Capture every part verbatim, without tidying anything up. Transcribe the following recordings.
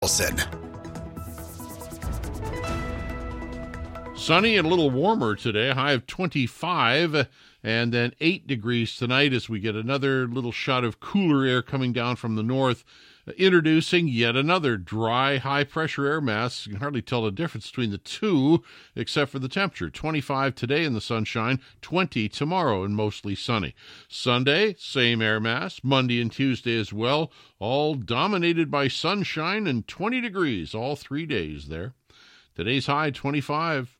Sunny and a little warmer today, a high of twenty-five, and then eight degrees tonight as we get another little shot of cooler air coming down from the north, introducing yet another dry, high-pressure air mass. You can hardly tell the difference between the two, except for the temperature. twenty-five today in the sunshine, twenty tomorrow and mostly sunny. Sunday, same air mass. Monday and Tuesday as well, all dominated by sunshine and twenty degrees all three days there. Today's high, twenty-five.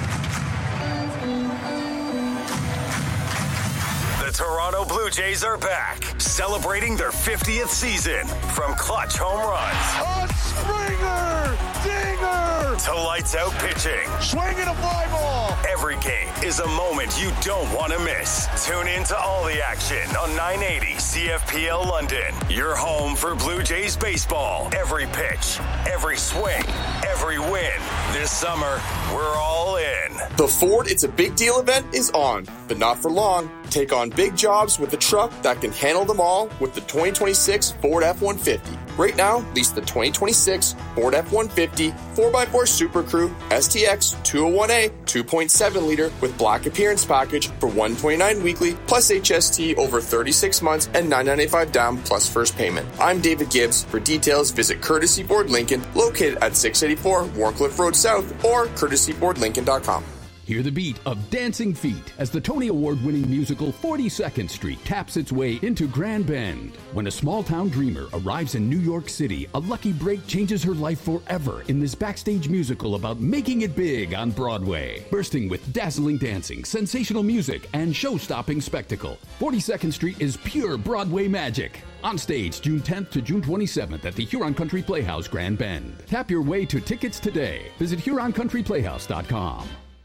The Toronto Blue Jays are back, celebrating their fiftieth season. From clutch home runs, a Springer dinger, to lights out pitching, swinging a fly ball. Every game is a moment you don't want to miss. Tune in to all the action on nine eighty C F P L London. Your home for Blue Jays baseball. Every pitch, every swing, every win. This summer, we're all in. The Ford It's a Big Deal event is on, but not for long. Take on big jobs with a truck that can handle them all with the twenty twenty-six Ford F one fifty. Right now, lease the twenty twenty-six Ford F one fifty four by four Super Crew S T X two oh one A two point seven liter with black appearance package for one hundred twenty-nine dollars weekly plus H S T over thirty-six months and nine hundred ninety-five dollars down plus first payment. I'm David Gibbs. For details, visit Courtesy Ford Lincoln, located at six eighty-four Warncliffe Road South, or courtesy ford lincoln dot com. Hear the beat of Dancing Feet as the Tony Award-winning musical forty-second Street taps its way into Grand Bend. When a small-town dreamer arrives in New York City, a lucky break changes her life forever in this backstage musical about making it big on Broadway. Bursting with dazzling dancing, sensational music, and show-stopping spectacle, forty-second Street is pure Broadway magic. On stage, June tenth to June twenty-seventh at the Huron Country Playhouse, Grand Bend. Tap your way to tickets today. Visit huron country playhouse dot com.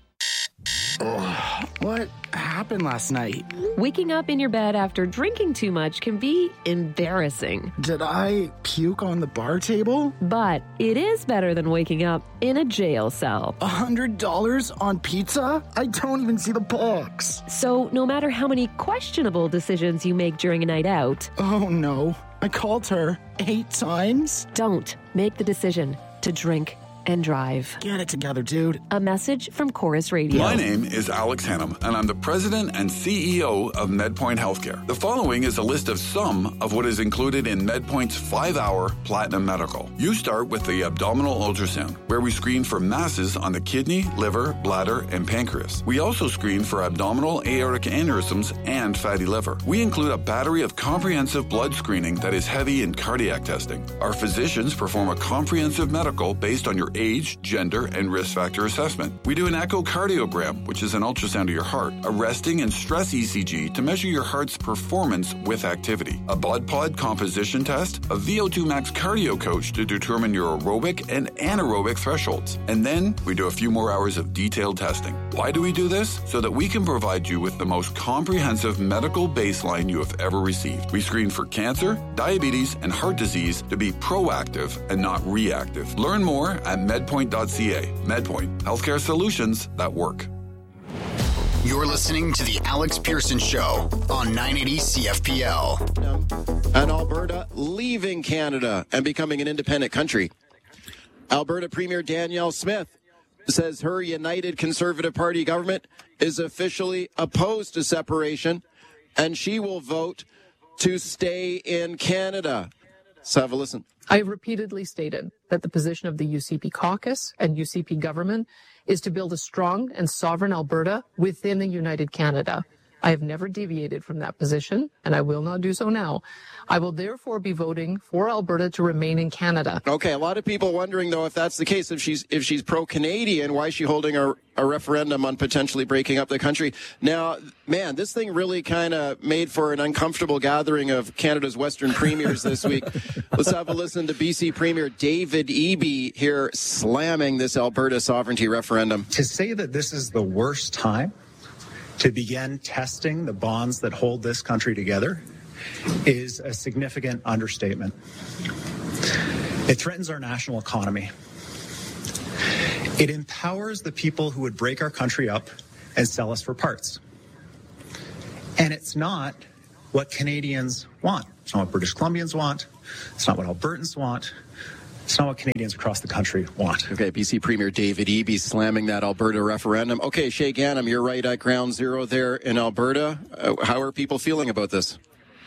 Oh, what happened last night? Waking up in your bed after drinking too much can be embarrassing. Did I puke on the bar table? But it is better than waking up in a jail cell. A hundred dollars on pizza? I don't even see the box. So no matter how many questionable decisions you make during a night out... Oh no, I called her eight times? Don't make the decision to drink and drive. Get it together, dude. A message from Chorus Radio. My name is Alex Hannum, and I'm the president and C E O of MedPoint Healthcare. The following is a list of some of what is included in MedPoint's five-hour Platinum Medical. You start with the abdominal ultrasound, where we screen for masses on the kidney, liver, bladder, and pancreas. We also screen for abdominal aortic aneurysms and fatty liver. We include a battery of comprehensive blood screening that is heavy in cardiac testing. Our physicians perform a comprehensive medical based on your age, gender, and risk factor assessment. We do an echocardiogram, which is an ultrasound of your heart, a resting and stress E C G to measure your heart's performance with activity, a blood pod composition test, a V O two max cardio coach to determine your aerobic and anaerobic thresholds. And then we do a few more hours of detailed testing. Why do we do this? So that we can provide you with the most comprehensive medical baseline you have ever received. We screen for cancer, diabetes, and heart disease to be proactive and not reactive. Learn more at medpoint dot c a. MedPoint, healthcare solutions that work. You're listening to the Alex Pearson Show on nine eighty C F P L. And Alberta leaving Canada and becoming an independent country. Alberta Premier Danielle Smith says her United Conservative Party government is officially opposed to separation, and she will vote to stay in Canada. Let's have a listen. I have repeatedly stated that the position of the U C P caucus and U C P government is to build a strong and sovereign Alberta within a united Canada. I have never deviated from that position, and I will not do so now. I will therefore be voting for Alberta to remain in Canada. Okay, a lot of people wondering, though, if that's the case, if she's if she's pro-Canadian, why is she holding a, a referendum on potentially breaking up the country? Now, man, this thing really kind of made for an uncomfortable gathering of Canada's Western premiers this week. Let's have a listen to B C Premier David Eby here slamming this Alberta sovereignty referendum. To say that this is the worst time to begin testing the bonds that hold this country together is a significant understatement. It threatens our national economy. It empowers the people who would break our country up and sell us for parts. And it's not what Canadians want. It's not what British Columbians want. It's not what Albertans want. It's not what Canadians across the country want. Okay, B C Premier David Eby slamming that Alberta referendum. Okay, Shay Ganem, you're right at ground zero there in Alberta. Uh, how are people feeling about this?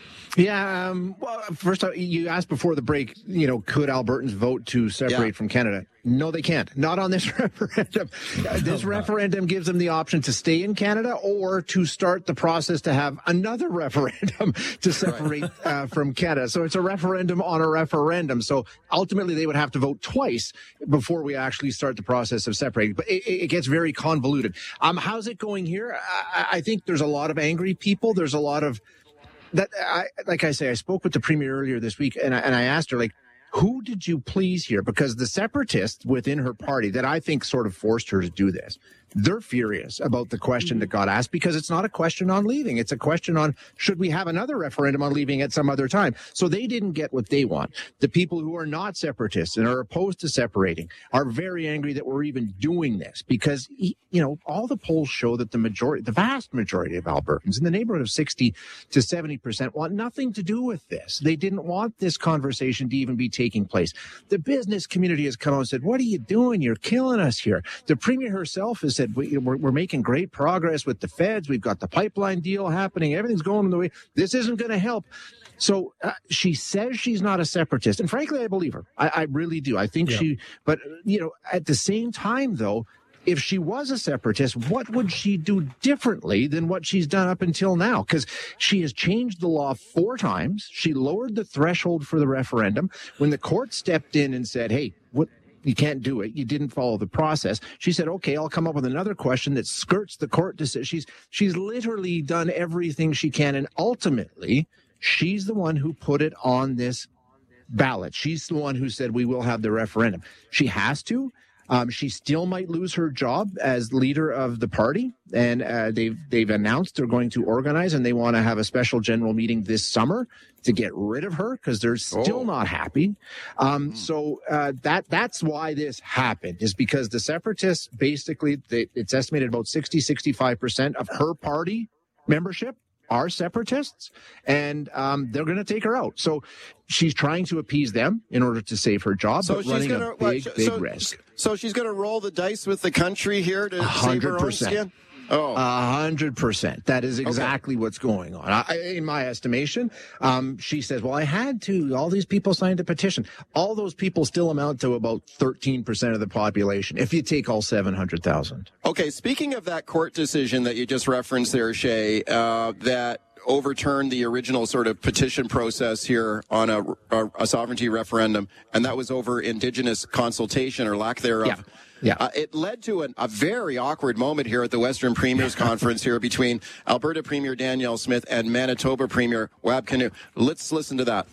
Yeah, um, well, first, you asked before the break, you know, could Albertans vote to separate yeah. from Canada? No, they can't. Not on this referendum. This no, referendum gives them the option to stay in Canada or to start the process to have another referendum to separate right. uh, from Canada. So it's a referendum on a referendum. So ultimately, they would have to vote twice before we actually start the process of separating. But it, it gets very convoluted. Um, how's it going here? I, I think there's a lot of angry people. There's a lot of That I, like I say, I spoke with the Premier earlier this week, and I, and I asked her, like, who did you please here? Because the separatists within her party that I think sort of forced her to do this, they're furious about the question that got asked because it's not a question on leaving. It's a question on should we have another referendum on leaving at some other time? So they didn't get what they want. The people who are not separatists and are opposed to separating are very angry that we're even doing this because, you know, all the polls show that the majority, the vast majority of Albertans in the neighborhood of sixty to seventy percent want nothing to do with this. They didn't want this conversation to even be taking place. The business community has come out and said, what are you doing? You're killing us here. The Premier herself has said, we, we're, we're making great progress with the feds. We've got the pipeline deal happening. Everything's going the way. This isn't going to help. So uh, she says she's not a separatist. And frankly, I believe her. I, I really do. I think yeah. she, but, you know, at the same time, though, if she was a separatist, what would she do differently than what she's done up until now? Because she has changed the law four times. She lowered the threshold for the referendum. When the court stepped in and said, hey, what? You can't do it. You didn't follow the process. She said, okay, I'll come up with another question that skirts the court decision. She's, she's literally done everything she can. And ultimately, she's the one who put it on this ballot. She's the one who said we will have the referendum. She has to. Um, she still might lose her job as leader of the party, and uh, they've they've announced they're going to organize and they want to have a special general meeting this summer to get rid of her because they're still oh. not happy. Um, mm. So uh, that that's why this happened, is because the separatists basically, they, it's estimated about sixty, sixty-five percent of her party membership are separatists, and um, they're going to take her out. So she's trying to appease them in order to save her job, so but she's running gonna, a big, what, big so, risk. So she's going to roll the dice with the country here to save her own skin? Oh, a hundred percent. That is exactly okay. what's going on. I, in my estimation, um, she says, well, I had to. All these people signed a petition. All those people still amount to about thirteen percent of the population, if you take all seven hundred thousand. Okay, speaking of that court decision that you just referenced there, Shay, uh, that overturned the original sort of petition process here on a, a, a sovereignty referendum, and that was over Indigenous consultation or lack thereof. Yeah. Yeah. Uh, it led to an, a very awkward moment here at the Western Premiers Conference here between Alberta Premier Danielle Smith and Manitoba Premier Wab Kinew. Let's listen to that.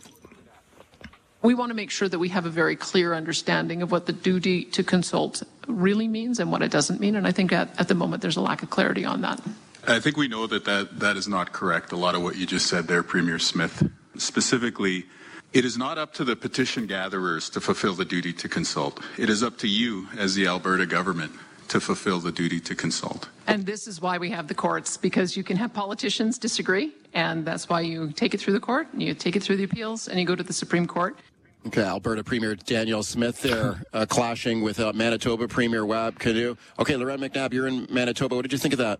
We want to make sure that we have a very clear understanding of what the duty to consult really means and what it doesn't mean. And I think at, at the moment there's a lack of clarity on that. I think we know that, that that is not correct. A lot of what you just said there, Premier Smith. Specifically, it is not up to the petition gatherers to fulfill the duty to consult. It is up to you as the Alberta government to fulfill the duty to consult. And this is why we have the courts, because you can have politicians disagree, and that's why you take it through the court, and you take it through the appeals, and you go to the Supreme Court. Okay, Alberta Premier Danielle Smith there uh, clashing with uh, Manitoba Premier Wab Kinew. Okay, Lorette McNabb, you're in Manitoba. What did you think of that?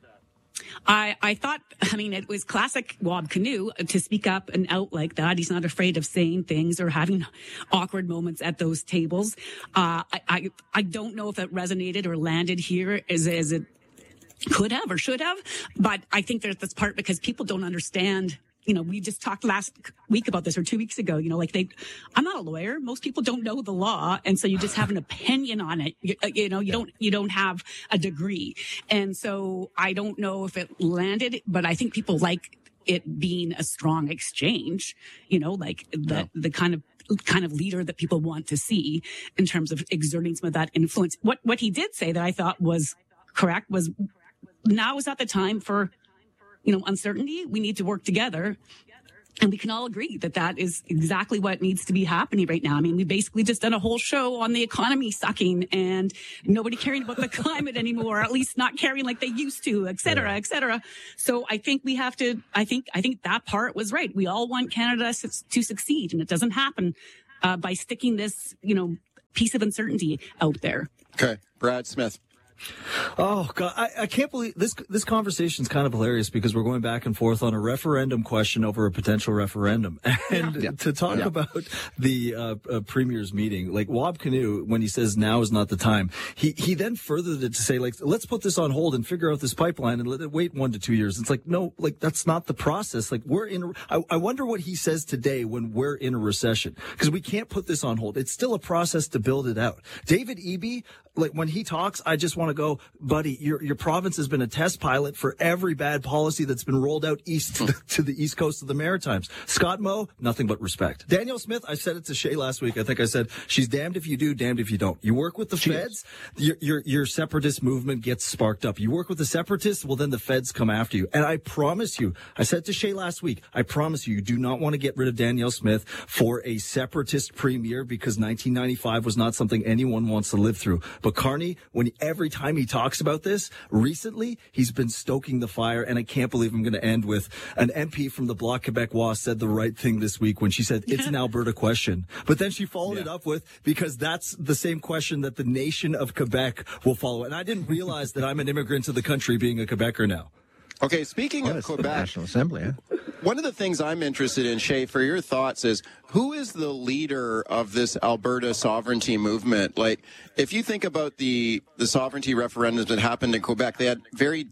I, I thought, I mean, it was classic Wab Kinew to speak up and out like that. He's not afraid of saying things or having awkward moments at those tables. Uh, I, I, I don't know if it resonated or landed here as, as it could have or should have, but I think that that's part because people don't understand. You know, we just talked last week about this or two weeks ago, you know, like they, I'm not a lawyer. Most people don't know the law. And so you just have an opinion on it. You, you know, you don't, you don't have a degree. And so I don't know if it landed, but I think people like it being a strong exchange, you know, like the, yeah. the kind of, kind of leader that people want to see in terms of exerting some of that influence. What, what he did say that I thought was correct was now is not the time for, you know, uncertainty. We need to work together. And we can all agree that that is exactly what needs to be happening right now. I mean, we basically just done a whole show on the economy sucking and nobody caring about the climate anymore, or at least not caring like they used to, et cetera, et cetera. So I think we have to, I think, I think that part was right. We all want Canada to succeed, and it doesn't happen uh, by sticking this, you know, piece of uncertainty out there. Okay. Brad Smith. Oh God, I, I can't believe this. This conversation is kind of hilarious because we're going back and forth on a referendum question over a potential referendum, and yeah. to talk yeah. about the uh, uh, premier's meeting, like Wab Kinew, when he says now is not the time, he he then furthered it to say like let's put this on hold and figure out this pipeline and let it wait one to two years. It's like no, like that's not the process. Like we're in. I, I wonder what he says today when we're in a recession because we can't put this on hold. It's still a process to build it out. David Eby, like when he talks, I just want to go, buddy, your your province has been a test pilot for every bad policy that's been rolled out east to the, to the east coast of the Maritimes. Scott Moe, nothing but respect. Danielle Smith, I said it to Shay last week. I think I said, she's damned if you do, damned if you don't. You work with the she feds, your, your your separatist movement gets sparked up. You work with the separatists, well, then the feds come after you. And I promise you, I said to Shay last week, I promise you, you do not want to get rid of Danielle Smith for a separatist premier because nineteen ninety-five was not something anyone wants to live through. But Carney, when every time he talks about this recently, he's been stoking the fire, and I can't believe I'm going to end with an M P from the Bloc Québécois said the right thing this week when she said it's an Alberta question. But then she followed yeah. it up with, because that's the same question that the nation of Quebec will follow. And I didn't realize that I'm an immigrant to the country being a Quebecer now. Okay, speaking oh, of Quebec, National Assembly, huh? One of the things I'm interested in, Shay, for your thoughts is, who is the leader of this Alberta sovereignty movement? Like, if you think about the, the sovereignty referendums that happened in Quebec, they had very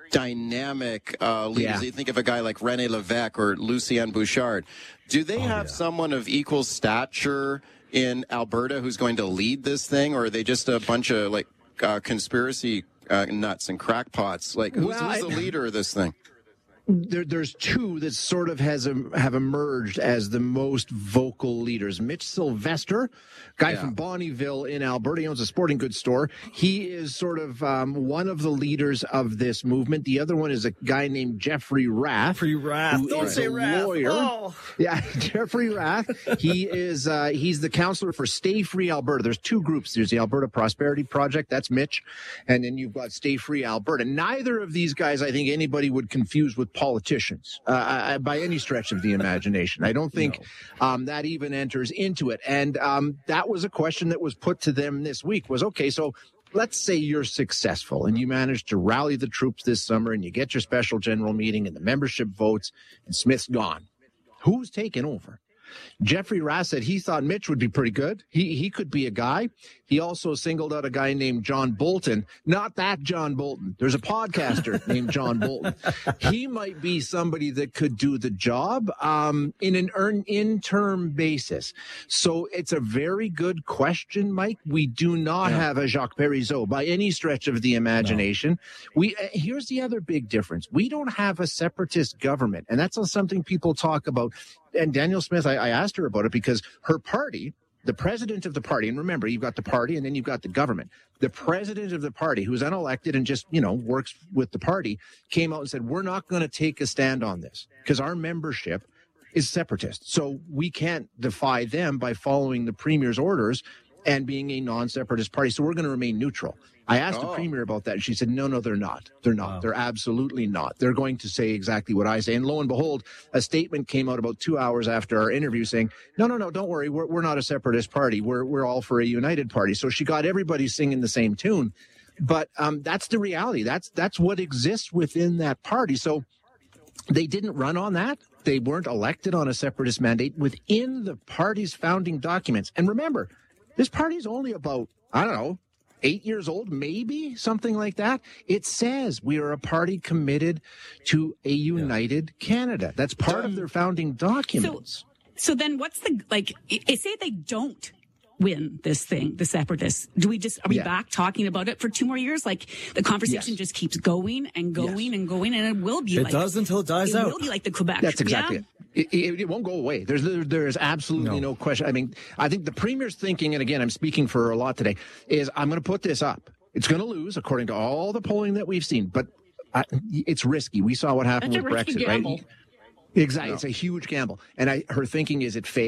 dynamic uh, leaders. Yeah. You think of a guy like René Lévesque or Lucien Bouchard. Do they oh, have yeah. someone of equal stature in Alberta who's going to lead this thing, or are they just a bunch of, like, uh, conspiracy Uh, nuts and crackpots? Like, who's, well, who's the leader of this thing? There, there's two that sort of has um, have emerged as the most vocal leaders. Mitch Sylvester, guy yeah. from Bonnyville in Alberta, he owns a sporting goods store. He is sort of um, one of the leaders of this movement. The other one is a guy named Jeffrey Rath. Jeffrey Rath. Don't say Rath. Lawyer. Oh. Yeah, Jeffrey Rath. He is uh, he's the counselor for Stay Free Alberta. There's two groups. There's the Alberta Prosperity Project. That's Mitch. And then you've got Stay Free Alberta. Neither of these guys, I think anybody would confuse with politicians uh, by any stretch of the imagination. I don't think no. um, that even enters into it. And um, that was a question that was put to them this week was, okay, so let's say you're successful and you manage to rally the troops this summer and you get your special general meeting and the membership votes and Smith's gone. Who's taking over? Jeffrey Rath said he thought Mitch would be pretty good. He he could be a guy. He also singled out a guy named John Bolton. Not that John Bolton. There's a podcaster named John Bolton. He might be somebody that could do the job um, in an earn interim basis. So it's a very good question, Mike. We do not yeah. have a Jacques Parizeau by any stretch of the imagination. No. We uh, here's the other big difference. We don't have a separatist government, and that's something people talk about. And Danielle Smith, I, I asked her about it because her party, the president of the party, and remember, you've got the party and then you've got the government. The president of the party, who's unelected and just, you know, works with the party, came out and said, we're not going to take a stand on this because our membership is separatist. So we can't defy them by following the premier's orders and being a non-separatist party. So we're going to remain neutral. I asked oh. the premier about that, and she said, no, no, they're not. They're not. Wow. They're absolutely not. They're going to say exactly what I say. And lo and behold, a statement came out about two hours after our interview saying, no, no, no, don't worry. We're, we're not a separatist party. We're, we're all for a united party. So she got everybody singing the same tune. But um, that's the reality. That's, that's what exists within that party. So they didn't run on that. They weren't elected on a separatist mandate within the party's founding documents. And remember, this party's only about, I don't know, eight years old, maybe something like that. It says we are a party committed to a united yeah. Canada. That's part um, of their founding documents. So, so then what's the, like, I say they don't win this thing, the separatists. Do we just, are we yeah. back talking about it for two more years? Like the conversation yes. just keeps going and going yes. and going, and it will be it like. It does until it dies it out. It will be like the Quebec. That's exactly yeah? it. It, it. It won't go away. There's there's absolutely no. no question. I mean, I think the premier's thinking, and again, I'm speaking for her a lot today, is I'm going to put this up. It's going to lose, according to all the polling that we've seen, but I, it's risky. We saw what happened That's with a risky Brexit, gamble. right? Exactly. No. It's a huge gamble. And I, her thinking is it fails,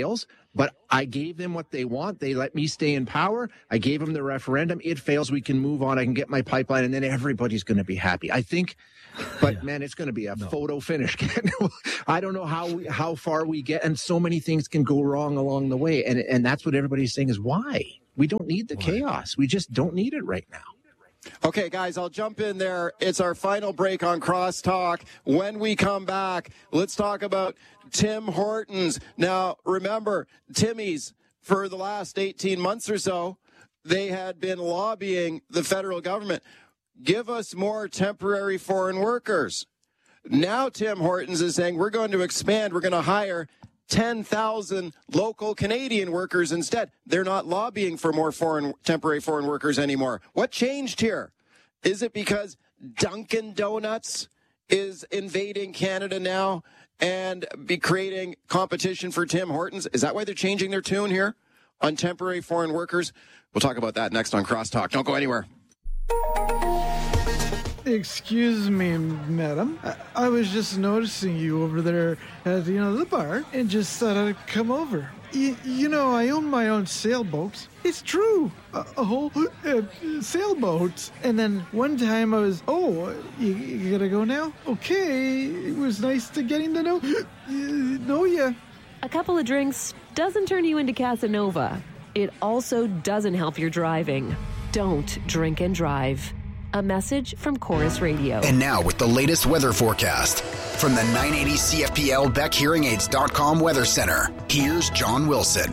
But I gave them what they want. They let me stay in power. I gave them the referendum. It fails. We can move on. I can get my pipeline, and then everybody's going to be happy. I think, but yeah. man, it's going to be a no. photo finish. I don't know how we, how far we get, and so many things can go wrong along the way. And and that's what everybody's saying is why we don't need the why? chaos. We just don't need it right now. Okay, guys, I'll jump in there. It's our final break on Crosstalk. When we come back, let's talk about Tim Hortons. Now, remember, Timmy's, for the last eighteen months or so, they had been lobbying the federal government. Give us more temporary foreign workers. Now Tim Hortons is saying we're going to expand. We're going to hire ten thousand local Canadian workers instead. They're not lobbying for more foreign temporary foreign workers anymore. What changed here? Is it because Dunkin' Donuts is invading Canada now and be creating competition for Tim Hortons? Is that why they're changing their tune here on temporary foreign workers? We'll talk about that next on Crosstalk. Don't go anywhere. Excuse me, madam. I, I was just noticing you over there at, you know, the bar and just thought I'd come over. Y- you know, I own my own sailboats. It's true. A, a whole uh, sailboats. And then one time I was, oh, you, you gotta go now? Okay. It was nice to getting to know, uh, know ya. A couple of drinks doesn't turn you into Casanova. It also doesn't help your driving. Don't drink and drive. A message from Chorus Radio. And now with the latest weather forecast from the nine eighty C F P L Beck Hearing Aids dot com Weather Center. Here's John Wilson.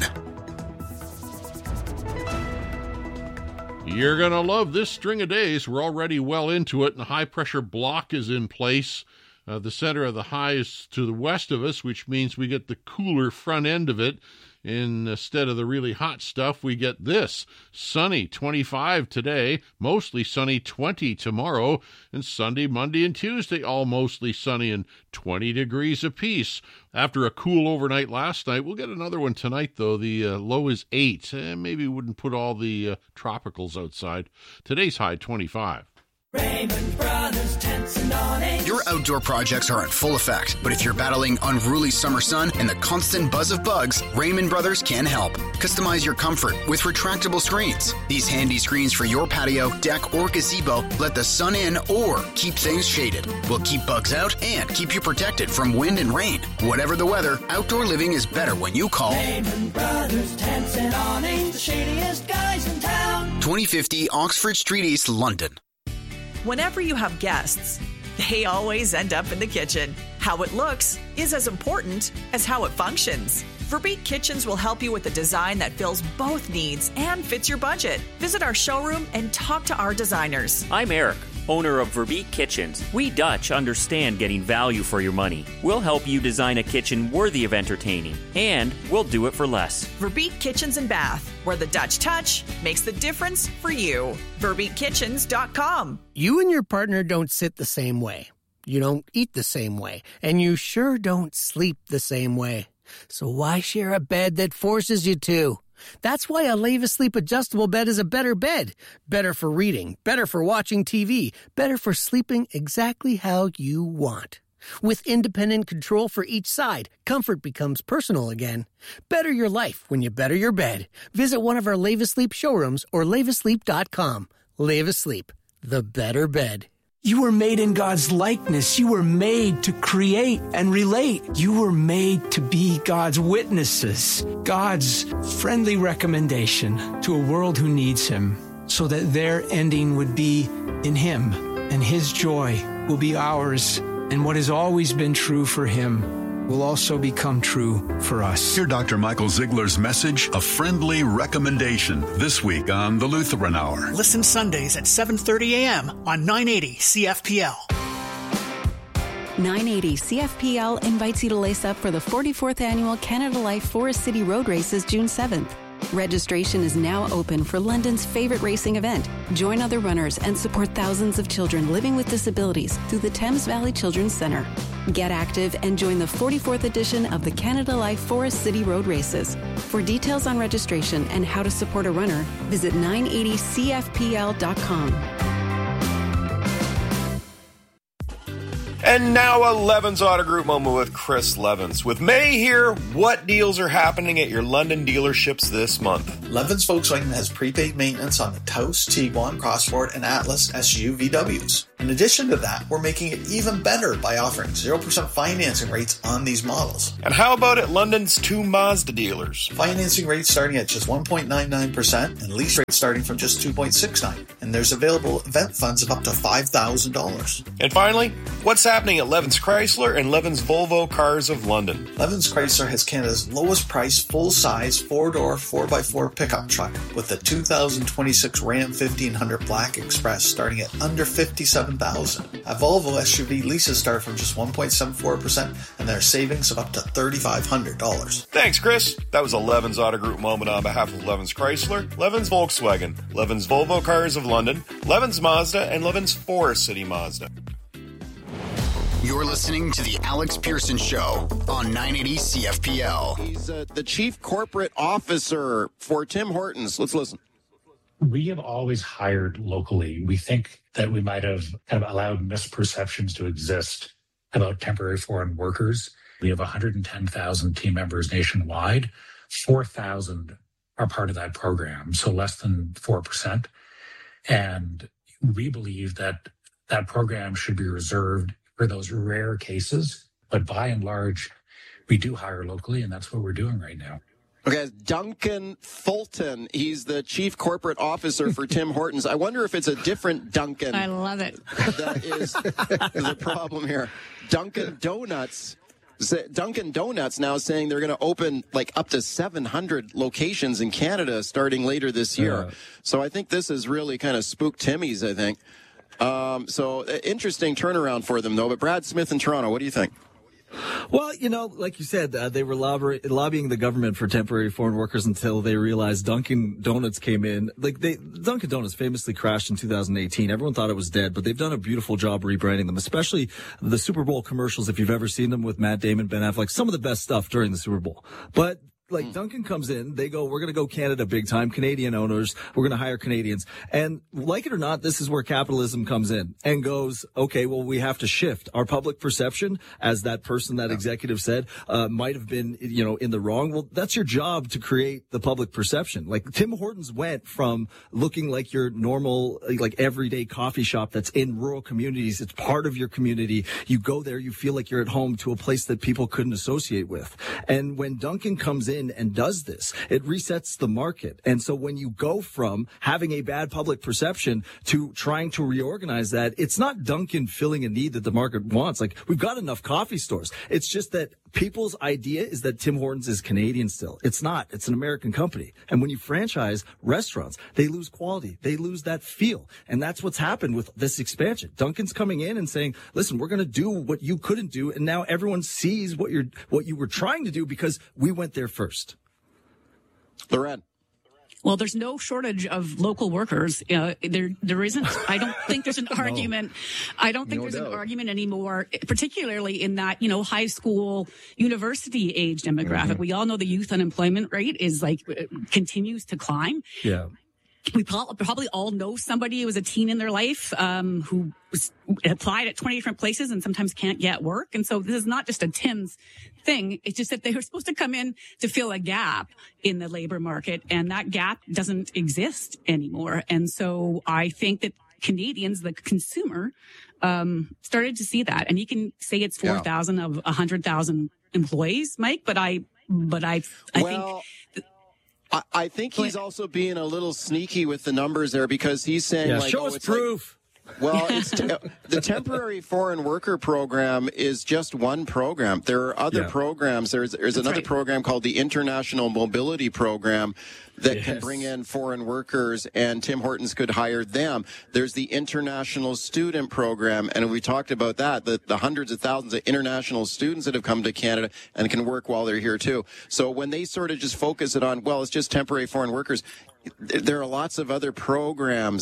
You're going to love this string of days. We're already well into it, and the high-pressure block is in place. Uh, the center of the high is to the west of us, which means we get the cooler front end of it. Instead of the really hot stuff, we get this. Sunny, twenty-five today, mostly sunny, twenty tomorrow, and Sunday, Monday, and Tuesday, all mostly sunny and twenty degrees apiece. After a cool overnight last night, we'll get another one tonight, though. The uh, low is eight. Eh, maybe we wouldn't put all the uh, tropicals outside. Today's high, twenty-five. Raymond Brothers Tents and Awnings. Your outdoor projects are in full effect, but if you're battling unruly summer sun and the constant buzz of bugs, Raymond Brothers can help. Customize your comfort with retractable screens. These handy screens for your patio, deck, or gazebo let the sun in or keep things shaded. We'll keep bugs out and keep you protected from wind and rain. Whatever the weather, outdoor living is better when you call Raymond Brothers Tents and Awnings, the shadiest guys in town. twenty fifty Oxford Street East, London. Whenever you have guests, they always end up in the kitchen. How it looks is as important as how it functions. Verbeek Kitchens will help you with a design that fills both needs and fits your budget. Visit our showroom and talk to our designers. I'm Eric, owner of Verbeek Kitchens. We Dutch understand getting value for your money. We'll help you design a kitchen worthy of entertaining, and we'll do it for less. Verbeek Kitchens and Bath, where the Dutch touch makes the difference for you. Verbeek Kitchens dot com. You and your partner don't sit the same way. You don't eat the same way. And you sure don't sleep the same way. So why share a bed that forces you to? That's why a Leva Sleep adjustable bed is a better bed. Better for reading, better for watching T V, better for sleeping exactly how you want. With independent control for each side, comfort becomes personal again. Better your life when you better your bed. Visit one of our Leva Sleep showrooms or Leva Sleep dot com. Leva Sleep, the better bed. You were made in God's likeness. You were made to create and relate. You were made to be God's witnesses, God's friendly recommendation to a world who needs Him, so that their ending would be in Him, and His joy will be ours, and what has always been true for Him will also become true for us. Hear Doctor Michael Ziegler's message, A Friendly Recommendation, this week on the Lutheran Hour. Listen Sundays at seven thirty a.m. on nine eighty C F P L. nine eighty C F P L invites you to lace up for the forty-fourth Annual Canada Life Forest City Road Races June seventh. Registration is now open for London's favorite racing event. Join other runners and support thousands of children living with disabilities through the Thames Valley Children's Centre. Get active and join the forty-fourth edition of the Canada Life Forest City Road Races. For details on registration and how to support a runner, visit nine eighty C F P L dot com. And now a Levins Auto Group moment with Chris Levins. With May here, what deals are happening at your London dealerships this month? Levins Volkswagen has prepaid maintenance on the Taos, Tiguan, Crossport, and Atlas S U V Ws. In addition to that, we're making it even better by offering zero percent financing rates on these models. And how about at London's two Mazda dealers? Financing rates starting at just one point nine nine percent and lease rates starting from just two point six nine percent. And there's available event funds of up to five thousand dollars. And finally, what's happening at Levins Chrysler and Levins Volvo Cars of London? Levins Chrysler has Canada's lowest price full-size four-door four by four pickup truck with the two thousand twenty-six Ram fifteen hundred Black Express starting at under fifty-seven thousand dollars. A Volvo S U V leases start from just one point seven four percent and there are savings of up to three thousand five hundred dollars. Thanks, Chris. That was a Levins Auto Group moment on behalf of Levins Chrysler, Levins Volkswagen, Levins Volvo Cars of London, Levins Mazda, and Levins Forest City Mazda. You're listening to the Alex Pearson Show on nine eighty C F P L. He's uh, the chief corporate officer for Tim Hortons. Let's listen. We have always hired locally. We think that we might have kind of allowed misperceptions to exist about temporary foreign workers. We have one hundred ten thousand team members nationwide. four thousand are part of that program, so less than four percent. And we believe that that program should be reserved for those rare cases. But by and large, we do hire locally, and that's what we're doing right now. Okay, Duncan Fulton. He's the chief corporate officer for Tim Hortons. I wonder if it's a different Duncan. I love it. That is the problem here. Dunkin' Donuts. Dunkin' Donuts now saying they're going to open like up to seven hundred locations in Canada starting later this year. Yeah. So I think this is really kind of spooked Timmy's, I think. Um, so uh, interesting turnaround for them, though. But Brad Smith in Toronto, what do you think? Well, you know, like you said, uh, they were lobby- lobbying the government for temporary foreign workers until they realized Dunkin' Donuts came in. Like they, Dunkin' Donuts famously crashed in two thousand eighteen. Everyone thought it was dead, but they've done a beautiful job rebranding them, especially the Super Bowl commercials. If you've ever seen them with Matt Damon, Ben Affleck, some of the best stuff during the Super Bowl. But like Dunkin' comes in, they go, we're going to go Canada big time, Canadian owners, we're going to hire Canadians. And like it or not, this is where capitalism comes in and goes, okay, well, we have to shift. Our public perception, as that person, that executive said, uh, might have been, you know, in the wrong. Well, that's your job to create the public perception. Like Tim Hortons went from looking like your normal, like everyday coffee shop that's in rural communities. It's part of your community. You go there, you feel like you're at home, to a place that people couldn't associate with. And when Dunkin' comes in and does this, it resets the market. And so when you go from having a bad public perception to trying to reorganize that, it's not Dunkin' filling a need that the market wants. Like, we've got enough coffee stores. It's just that people's idea is that Tim Hortons is Canadian still. It's not. It's an American company. And when you franchise restaurants, they lose quality. They lose that feel. And that's what's happened with this expansion. Dunkin's coming in and saying, listen, we're going to do what you couldn't do. And now everyone sees what you're, what you were trying to do because we went there first. Loren. Well, there's no shortage of local workers. Uh, there, there isn't. I don't think there's an argument. I don't think no there's doubt. an argument anymore, particularly in that, you know, high school, university age demographic. Mm-hmm. We all know the youth unemployment rate is like, continues to climb. Yeah. We probably all know somebody who was a teen in their life, um, who was applied at twenty different places and sometimes can't get work. And so this is not just a Tim's thing. It's just that they were supposed to come in to fill a gap in the labor market, and that gap doesn't exist anymore. And so I think that Canadians, the consumer, um, started to see that. And you can say it's four thousand yeah. of one hundred thousand employees, Mike, but I, but I, I well, think. I, I think he's also being a little sneaky with the numbers there, because he's saying, yeah, like, show oh, us it's proof. Like, well, it's te- the temporary foreign worker program is just one program. There are other yeah. programs. There's there's That's another right. program called the International Mobility Program that yes. can bring in foreign workers, and Tim Hortons could hire them. There's the International Student Program, and we talked about that, the, the hundreds of thousands of international students that have come to Canada and can work while they're here too. So when they sort of just focus it on, well, it's just temporary foreign workers, there are lots of other programs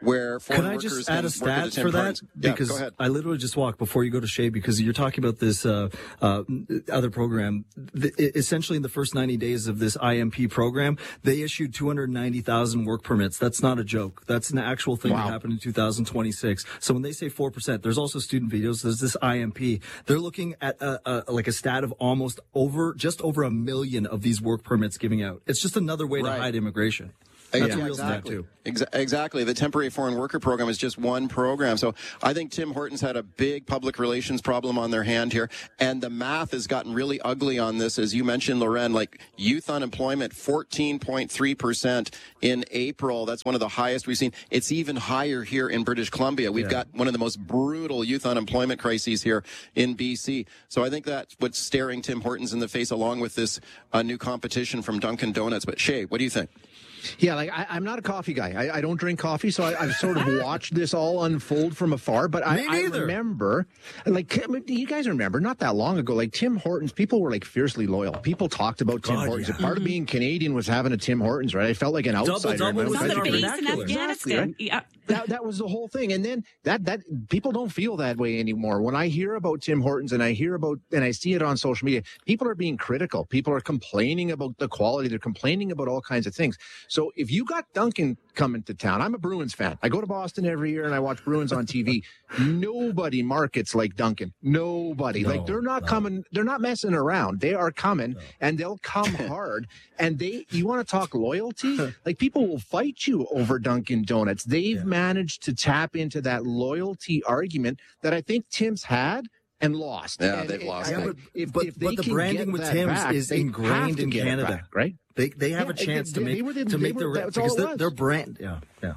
where foreign Can I workers just add can a work stat at the for that? Hortons. Yeah, Because go ahead. I literally just walked before you go to Shay, because you're talking about this uh, uh, other program. The, essentially, in the first ninety days of this I M P program, they issued two hundred ninety thousand work permits. That's not a joke. That's an actual thing Wow. that happened in two thousand twenty-six. So when they say four percent, there's also student videos. There's this I M P. They're looking at a, a, like a stat of almost over, just over a million of these work permits giving out. It's just another way Right. to hide immigration. That's Yeah, a real stat, exactly. too. Exa- exactly. The temporary foreign worker program is just one program. So I think Tim Hortons had a big public relations problem on their hand here. And the math has gotten really ugly on this. As you mentioned, Loren, like youth unemployment, fourteen point three percent in April. That's one of the highest we've seen. It's even higher here in British Columbia. We've Yeah. got one of the most brutal youth unemployment crises here in B C. So I think that's what's staring Tim Hortons in the face, along with this uh, new competition from Dunkin' Donuts. But Shay, what do you think? Yeah, like I, I'm not a coffee guy. I, I don't drink coffee, so I, I've sort of watched this all unfold from afar. But I, I remember, like, I mean, you guys remember, not that long ago, like Tim Hortons, people were like fiercely loyal. People talked about Tim God, Hortons. yeah. And part of being Canadian was having a Tim Hortons, right? I felt like an Double, outsider. double in my was own the country. base in Exactly, Afghanistan. right? Yeah. That that was the whole thing. And then that that people don't feel that way anymore. When I hear about Tim Hortons and I hear about and I see it on social media, people are being critical. People are complaining about the quality. They're complaining about all kinds of things. So if you got Dunkin' coming to town, I'm a Bruins fan. I go to Boston every year and I watch Bruins on T V. Nobody markets like Dunkin'. Nobody. No, like they're not no. coming. They're not messing around. They are coming No. and they'll come hard. And they, you want to talk loyalty? Like people will fight you over Dunkin' Donuts. They've Yeah. managed to tap into that loyalty argument that I think Tim's had and lost. Yeah, And they've it- lost I- Yeah, it. but, if, but, if they but the can branding get with that Tim's back, is they have ingrained to in get it Canada, back, right? They they have Yeah, a chance they- to they make were the- to they make were- their re- that's all because it their, was. their brand. Yeah, yeah.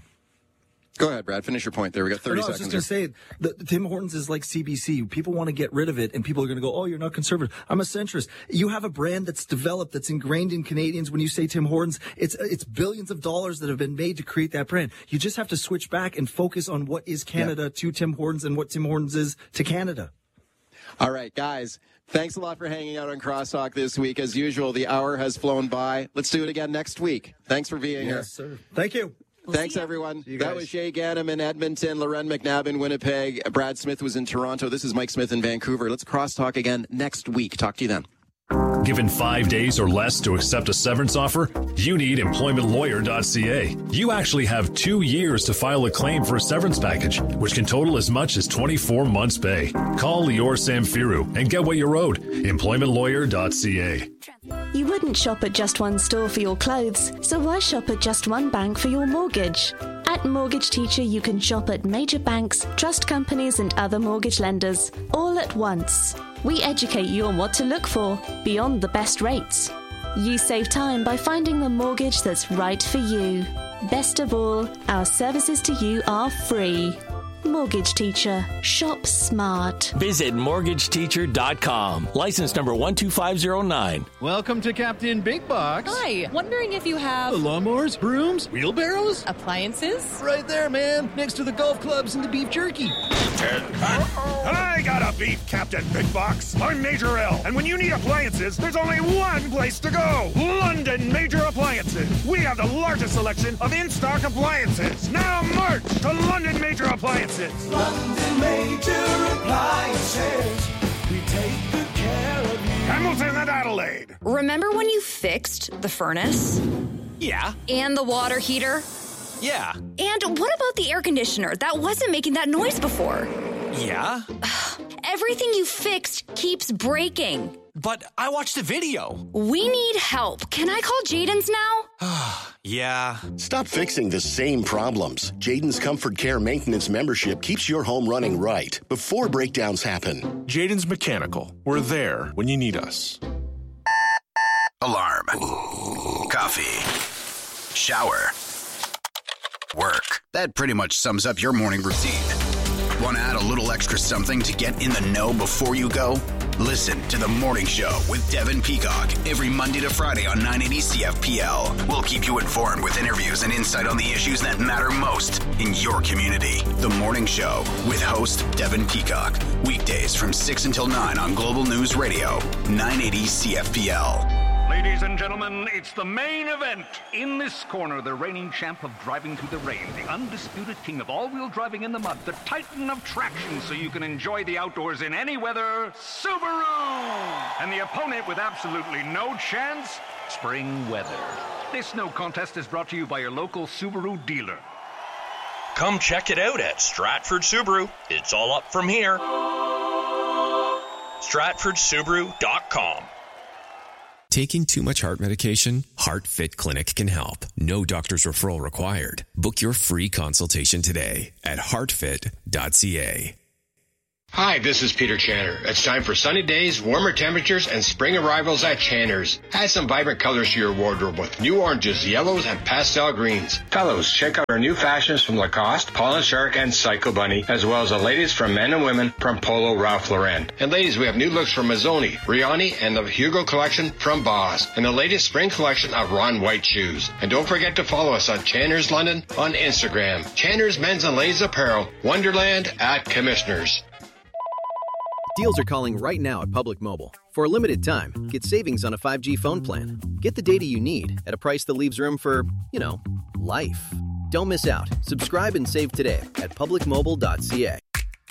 Go ahead, Brad. Finish your point there. We got thirty No, I was seconds. just going to say, the, the Tim Hortons is like C B C. People want to get rid of it, and people are going to go, oh, you're not conservative. I'm a centrist. You have a brand that's developed, that's ingrained in Canadians. When you say Tim Hortons, it's it's billions of dollars that have been made to create that brand. You just have to switch back and focus on what is Canada yeah. to Tim Hortons and what Tim Hortons is to Canada. All right, guys. Thanks a lot for hanging out on Crosstalk this week. As usual, the hour has flown by. Let's do it again next week. Thanks for being here. Yes, sir. Thank you. We'll Thanks, everyone. That was Shay Ganem in Edmonton, Loren McNabb in Winnipeg. Brad Smith was in Toronto. This is Mike Smith in Vancouver. Let's crosstalk again next week. Talk to you then. Given five days or less to accept a severance offer, you need employment lawyer dot c a. You actually have two years to file a claim for a severance package, which can total as much as twenty-four months' pay. Call Lior Samfiru and get what you're owed. employment lawyer dot c a. You wouldn't shop at just one store for your clothes, so why shop at just one bank for your mortgage? At Mortgage Teacher, you can shop at major banks, trust companies, and other mortgage lenders, all at once. We educate you on what to look for, beyond the best rates. You save time by finding the mortgage that's right for you. Best of all, our services to you are free. Mortgage Teacher. Shop smart. Visit mortgage teacher dot com. License number one two five zero nine. Welcome to Captain Big Box. Hi. Wondering if you have... The lawnmowers, brooms, wheelbarrows? Appliances? Right there, man. Next to the golf clubs and the beef jerky. I got a beef, Captain Big Box. I'm Major L. And when you need appliances, there's only one place to go. London Major Appliances. We have the largest selection of in-stock appliances. Now march to London Major Appliances. London Major Appliances. We take good care of you. Hamilton and Adelaide. Remember when you fixed the furnace? Yeah. And the water heater? Yeah. And what about the air conditioner? That wasn't making that noise before. Yeah. Everything you fixed keeps breaking. But I watched a video. We need help. Can I call Jaden's now? Yeah. Stop fixing the same problems. Jaden's Comfort Care Maintenance membership keeps your home running right before breakdowns happen. Jaden's Mechanical. We're there when you need us. Alarm. Coffee. Shower. Work. That pretty much sums up your morning routine. Want to add a little extra something to get in the know before you go? Listen to The Morning Show with Devin Peacock every Monday to Friday on nine eighty C F P L. We'll keep you informed with interviews and insight on the issues that matter most in your community. The Morning Show with host Devin Peacock. Weekdays from six until nine on Global News Radio, nine eighty C F P L. Ladies and gentlemen, it's the main event. In this corner, the reigning champ of driving through the rain, the undisputed king of all-wheel driving in the mud, the titan of traction so you can enjoy the outdoors in any weather, Subaru! And the opponent with absolutely no chance, spring weather. This no contest is brought to you by your local Subaru dealer. Come check it out at Stratford Subaru. It's all up from here. Stratford Subaru dot com. Taking too much heart medication? HeartFit Clinic can help. No doctor's referral required. Book your free consultation today at heart fit dot c a. Hi, this is Peter Channer. It's time for sunny days, warmer temperatures, and spring arrivals at Channer's. Add some vibrant colors to your wardrobe with new oranges, yellows, and pastel greens. Fellows, check out our new fashions from Lacoste, Paul and Shark, and Psycho Bunny, as well as the latest from men and women from Polo Ralph Lauren. And ladies, we have new looks from Mazzoni, Riani, and the Hugo collection from Boss, and the latest spring collection of Ron White shoes. And don't forget to follow us on Channer's London on Instagram. Channer's Men's and Ladies Apparel, Wonderland at Commissioners. Deals are calling right now at Public Mobile. For a limited time, get savings on a five G phone plan. Get the data you need at a price that leaves room for, you know, life. Don't miss out. Subscribe and save today at public mobile dot c a.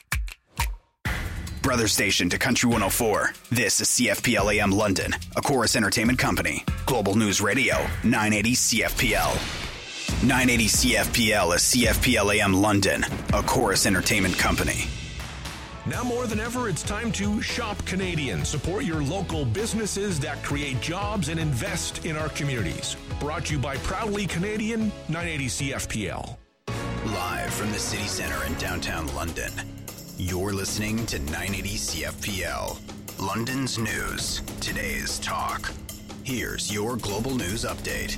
Brother station to Country one oh four. This is C F P L A M London, a Chorus Entertainment Company. Global News Radio, nine eighty C F P L. nine eighty C F P L is C F P L A M London, a Chorus Entertainment Company. Now more than ever, it's time to shop Canadian. Support your local businesses that create jobs and invest in our communities. Brought to you by Proudly Canadian, nine eighty C F P L. Live from the city center in downtown London, you're listening to nine eighty C F P L. London's news, today's talk. Here's your global news update.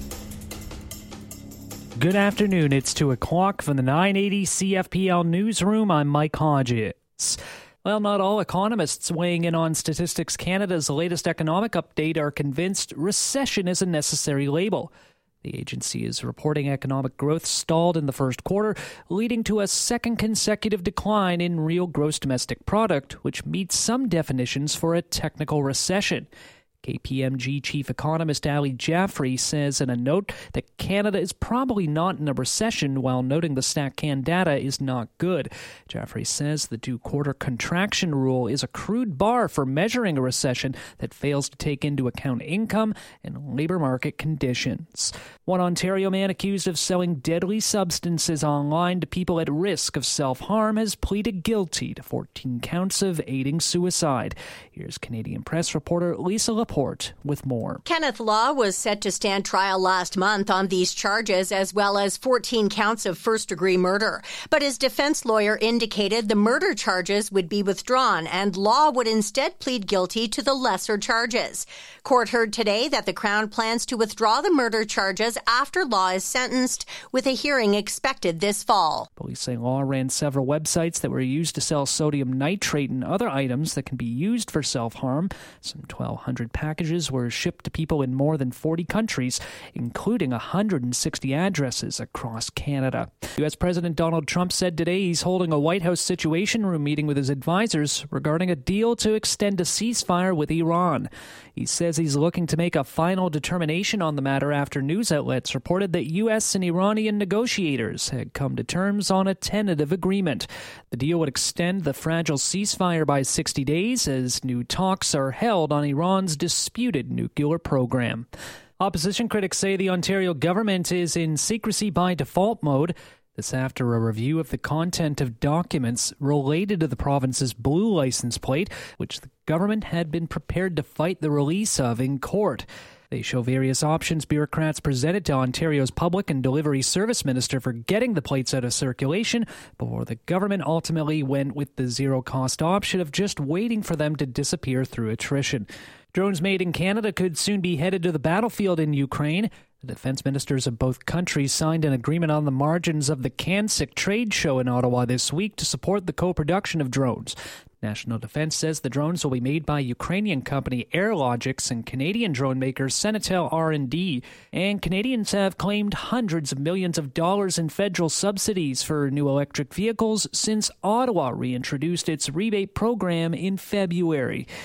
Good afternoon. It's two o'clock from the nine eighty C F P L newsroom. I'm Mike Hodges. Well, not all economists weighing in on Statistics Canada's latest economic update are convinced recession is a necessary label. The agency is reporting economic growth stalled in the first quarter, leading to a second consecutive decline in real gross domestic product, which meets some definitions for a technical recession. K P M G chief economist Ali Jaffrey says in a note that Canada is probably not in a recession, while noting the StatCan data is not good. Jaffrey says the two-quarter contraction rule is a crude bar for measuring a recession that fails to take into account income and labor market conditions. One Ontario man accused of selling deadly substances online to people at risk of self-harm has pleaded guilty to fourteen counts of aiding suicide. Here's Canadian Press reporter Lisa Laporte with more. Kenneth Law was set to stand trial last month on these charges, as well as fourteen counts of first-degree murder. But his defense lawyer indicated the murder charges would be withdrawn, and Law would instead plead guilty to the lesser charges. Court heard today that the Crown plans to withdraw the murder charges after Law is sentenced, with a hearing expected this fall. Police say Law ran several websites that were used to sell sodium nitrate and other items that can be used for self-harm. Some twelve hundred packages were shipped to people in more than forty countries, including one hundred sixty addresses across Canada. U S President Donald Trump said today he's holding a White House Situation Room meeting with his advisors regarding a deal to extend a ceasefire with Iran. He says he's looking to make a final determination on the matter after news outlets reported that U S and Iranian negotiators had come to terms on a tentative agreement. The deal would extend the fragile ceasefire by sixty days as new talks are held on Iran's disputed nuclear program. Opposition critics say the Ontario government is in secrecy by default mode. This after a review of the content of documents related to the province's blue license plate, which the government had been prepared to fight the release of in court. They show various options bureaucrats presented to Ontario's Public and Delivery Service Minister for getting the plates out of circulation, before the government ultimately went with the zero-cost option of just waiting for them to disappear through attrition. Drones made in Canada could soon be headed to the battlefield in Ukraine. The defense ministers of both countries signed an agreement on the margins of the CANSIC trade show in Ottawa this week to support the co-production of drones. National Defense says the drones will be made by Ukrainian company Airlogics and Canadian drone maker Senatel R and D. And Canadians have claimed hundreds of millions of dollars in federal subsidies for new electric vehicles since Ottawa reintroduced its rebate program in February.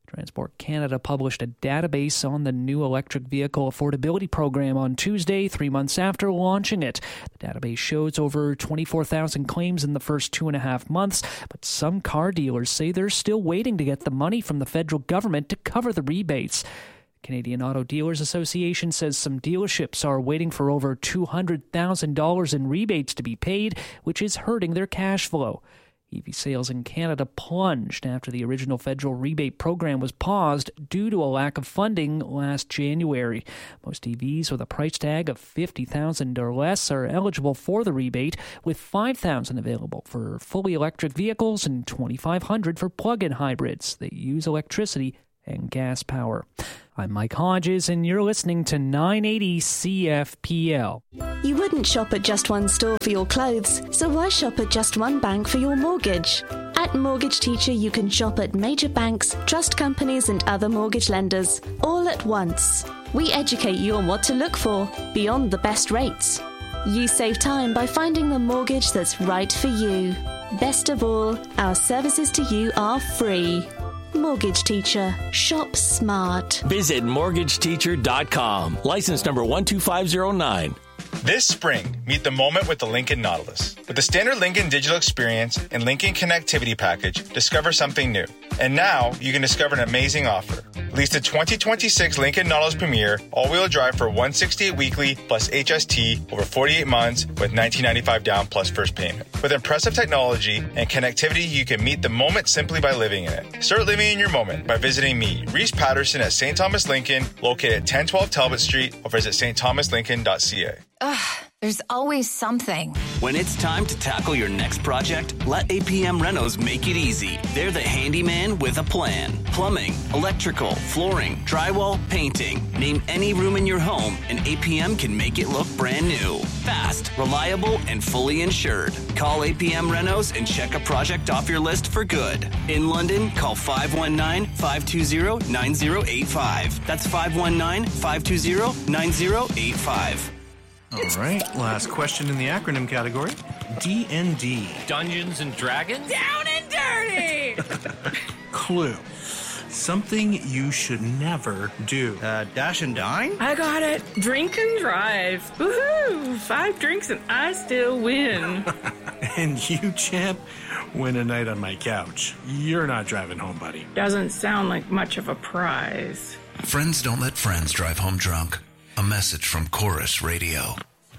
Transport Canada published a database on the new electric vehicle affordability program on Tuesday, three months after launching it. The database shows over twenty-four thousand claims in the first two and a half months, but some car dealers say they're still waiting to get the money from the federal government to cover the rebates. Canadian Auto Dealers Association says some dealerships are waiting for over two hundred thousand dollars in rebates to be paid, which is hurting their cash flow. E V sales in Canada plunged after the original federal rebate program was paused due to a lack of funding last January. Most E Vs with a price tag of fifty thousand dollars or less are eligible for the rebate, with five thousand dollars available for fully electric vehicles and twenty-five hundred dollars for plug-in hybrids that use electricity and gas power. I'm Mike Hodges, and you're listening to nine eighty C F P L. You wouldn't shop at just one store for your clothes, so why shop at just one bank for your mortgage? At Mortgage Teacher, you can shop at major banks, trust companies, and other mortgage lenders, all at once. We educate you on what to look for, beyond the best rates. You save time by finding the mortgage that's right for you. Best of all, our services to you are free. Mortgage Teacher. Shop smart. Visit mortgage teacher dot com. License number one two five zero nine. This spring, meet the moment with the Lincoln Nautilus. With the standard Lincoln digital experience and Lincoln connectivity package, discover something new. And now, you can discover an amazing offer. Lease the twenty twenty-six Lincoln Nautilus Premier all-wheel drive for one hundred sixty-eight weekly plus H S T over forty-eight months with nineteen ninety-five down plus first payment. With impressive technology and connectivity, you can meet the moment simply by living in it. Start living in your moment by visiting me, Reese Patterson at Saint Thomas Lincoln, located at ten twelve Talbot Street, or visit st thomas lincoln dot c a. Ugh, there's always something. When it's time to tackle your next project, let A P M Renos make it easy. They're the handyman with a plan. Plumbing, electrical, flooring, drywall, painting. Name any room in your home and A P M can make it look brand new. Fast, reliable, and fully insured. Call A P M Renos and check a project off your list for good. In London, call five one nine, five two zero, nine zero eight five. That's five one nine, five two zero, nine zero eight five. All right, last question in the acronym category. D and D. Dungeons and Dragons? Down and dirty! Clue. Something you should never do. Uh, dash and dine? I got it. Drink and drive. Woohoo! Five drinks and I still win. And you, champ, win a night on my couch. You're not driving home, buddy. Doesn't sound like much of a prize. Friends don't let friends drive home drunk. A message from Chorus Radio.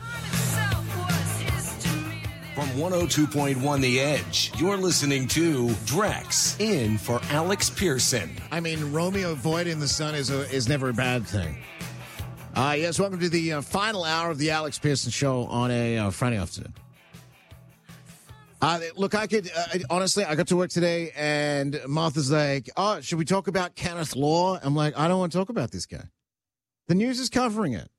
From one oh two point one The Edge, you're listening to Drex, in for Alex Pearson. I mean, Romeo Void in the Sun is a, is never a bad thing. Uh, yes, welcome to the uh, final hour of the Alex Pearson Show on a uh, Friday afternoon. Uh, look, I could, uh, honestly, I got to work today, and Martha's like, oh, should we talk about Kenneth Law? I'm like, I don't want to talk about this guy. The news is covering it.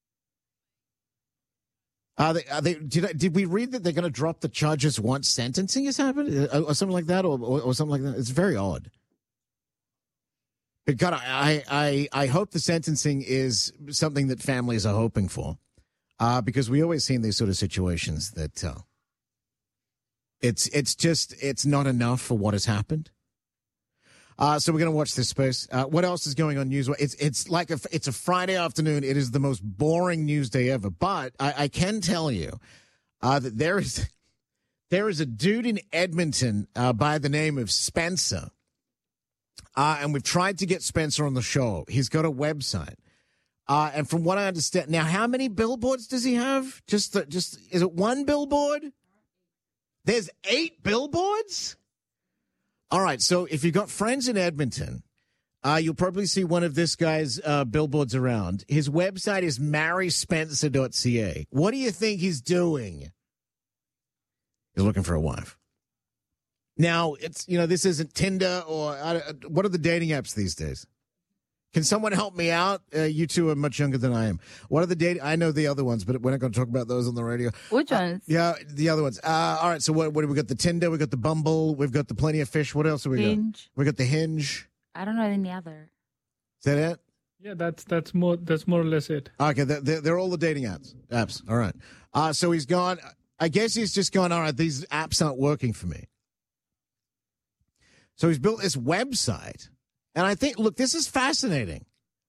Are they, are they, did, I, did we read that they're going to drop the charges once sentencing has happened? Or, or something like that? Or, or, or something like that? It's very odd. But God, I, I, I hope the sentencing is something that families are hoping for. Uh, because we always see in these sort of situations that uh, it's, it's just, it's not enough for what has happened. Uh, so we're going to watch this space. Uh, what else is going on news? It's it's like a, it's a Friday afternoon. It is the most boring news day ever. But I, I can tell you uh, that there is there is a dude in Edmonton uh, by the name of Spencer, uh, and we've tried to get Spencer on the show. He's got a website, uh, and from what I understand, now how many billboards does he have? Just the, just is it one billboard? There's eight billboards. All right, so if you've got friends in Edmonton, uh, you'll probably see one of this guy's uh, billboards around. His website is marry spencer dot c a. What do you think he's doing? He's looking for a wife. Now, it's you know, this isn't Tinder or uh, what are the dating apps these days? Can someone help me out? Uh, you two are much younger than I am. What are the dating? I know the other ones, but we're not going to talk about those on the radio. Which ones? Uh, yeah, the other ones. Uh, all right, so what, what do we got? The Tinder, we got the Bumble, we've got the Plenty of Fish. What else have we Hinge. got? We got the Hinge. I don't know any other. Is that it? Yeah, that's that's more that's more or less it. Okay, they're, they're all the dating apps. Apps. All right. Uh, so he's gone. I guess he's just gone. All right, these apps aren't working for me. So he's built this website. And I think, look, this is fascinating.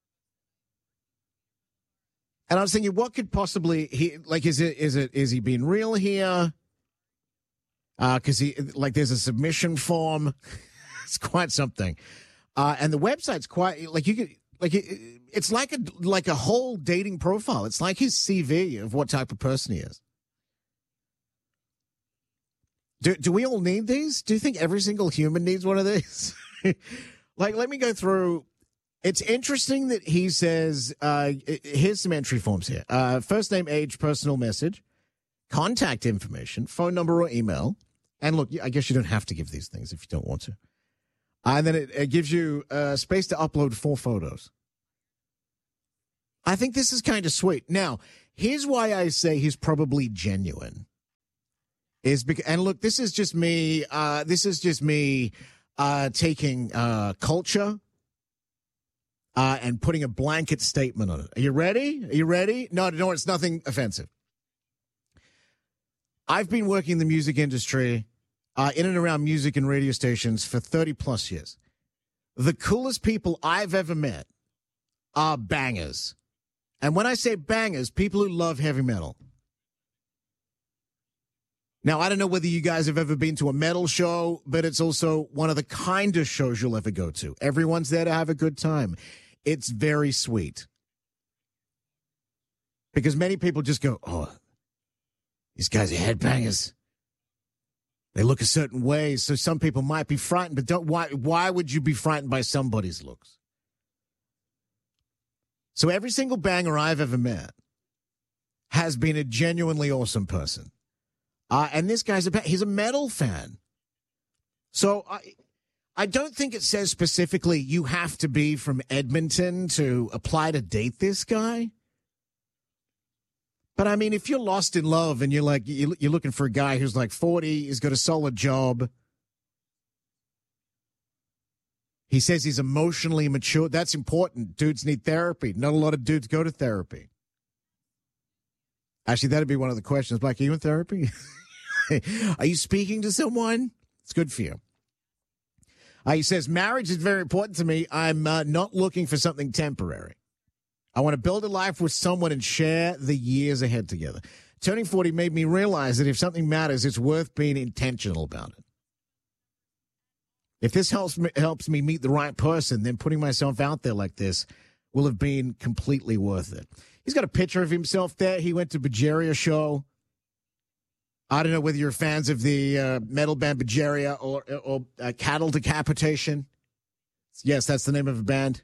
And I was thinking, what could possibly he like? Is it is it is he being real here? Because uh, he like there's a submission form. It's quite something, uh, and the website's quite like you could like it, it's like a like a whole dating profile. It's like his C V of what type of person he is. Do do we all need these? Do you think every single human needs one of these? Like, let me go through. It's interesting that he says, uh, here's some entry forms here. Uh, first name, age, personal message, contact information, phone number or email. And look, I guess you don't have to give these things if you don't want to. Uh, and then it, it gives you uh, space to upload four photos. I think this is kind of sweet. Now, here's why I say he's probably genuine. Is because, and look, this is just me. Uh, this is just me uh, taking uh, culture. Uh, and putting a blanket statement on it. Are you ready? Are you ready? No, no, it's nothing offensive. I've been working in the music industry, uh, in and around music and radio stations for thirty plus years. The coolest people I've ever met are bangers. And when I say bangers, people who love heavy metal. Now, I don't know whether you guys have ever been to a metal show, but it's also one of the kindest shows you'll ever go to. Everyone's there to have a good time. It's very sweet. Because many people just go, oh, these guys are headbangers. They look a certain way, so some people might be frightened, but don't. Why, why would you be frightened by somebody's looks? So every single banger I've ever met has been a genuinely awesome person. Uh, and this guy's a, he's a metal fan. So I... I don't think it says specifically you have to be from Edmonton to apply to date this guy. But, I mean, if you're lost in love and you're like, you're looking for a guy who's like forty, he's got a solid job. He says he's emotionally mature. That's important. Dudes need therapy. Not a lot of dudes go to therapy. Actually, that'd be one of the questions. Like, are you in therapy? Are you speaking to someone? It's good for you. Uh, he says, marriage is very important to me. I'm uh, not looking for something temporary. I want to build a life with someone and share the years ahead together. Turning forty made me realize that if something matters, it's worth being intentional about it. If this helps me, helps me meet the right person, then putting myself out there like this will have been completely worth it. He's got a picture of himself there. He went to Bajaria show. I don't know whether you're fans of the uh, metal band Bajaria or, or uh, Cattle Decapitation. Yes, that's the name of a band.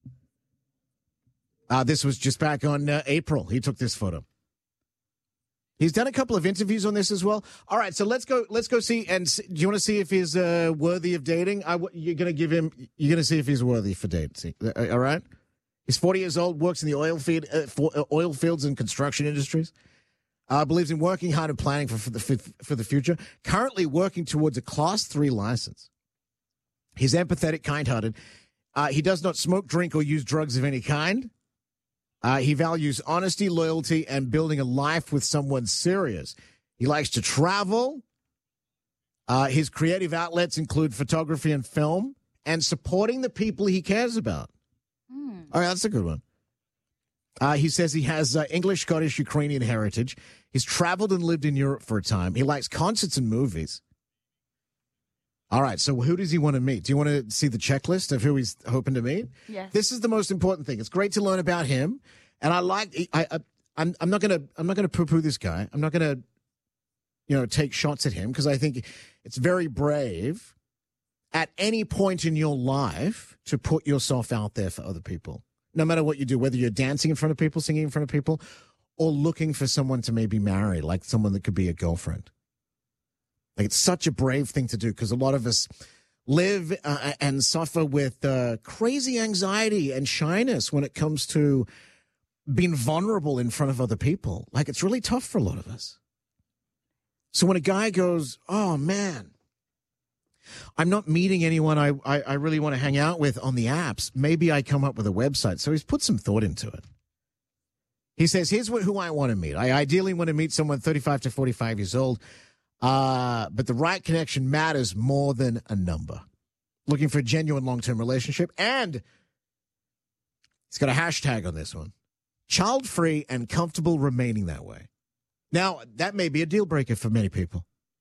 Uh, this was just back on uh, April. He took this photo. He's done a couple of interviews on this as well. All right, so let's go. Let's go see. And see, do you want to see if he's uh, worthy of dating? I, you're going to give him. You're going to see if he's worthy for dating. All right. He's forty years old. Works in the oil field, uh, for, uh, oil fields and construction industries. Uh, believes in working hard and planning for, for the for the future. Currently working towards a class three license. He's empathetic, kind-hearted. Uh, he does not smoke, drink, or use drugs of any kind. Uh, he values honesty, loyalty, and building a life with someone serious. He likes to travel. Uh, his creative outlets include photography and film, and supporting the people he cares about. Mm. All right, that's a good one. Uh, he says he has uh, English, Scottish, Ukrainian heritage. He's traveled and lived in Europe for a time. He likes concerts and movies. All right, so who does he want to meet? Do you want to see the checklist of who he's hoping to meet? Yes. This is the most important thing. It's great to learn about him, and I like. I, I I'm I'm not gonna I'm not gonna poo-poo this guy. I'm not gonna, you know, take shots at him because I think it's very brave at any point in your life to put yourself out there for other people. No matter what you do, whether you're dancing in front of people, singing in front of people, or looking for someone to maybe marry, like someone that could be a girlfriend. Like, it's such a brave thing to do because a lot of us live uh, and suffer with uh, crazy anxiety and shyness when it comes to being vulnerable in front of other people. Like, it's really tough for a lot of us. So when a guy goes, oh, man, I'm not meeting anyone I, I, I really want to hang out with on the apps. Maybe I come up with a website. So he's put some thought into it. He says, here's what, who I want to meet. I ideally want to meet someone thirty-five to forty-five years old, uh, but the right connection matters more than a number. looking for a genuine long-term relationship, and it's got a hashtag on this one. Child-free and comfortable remaining that way. Now, that may be a deal breaker for many people.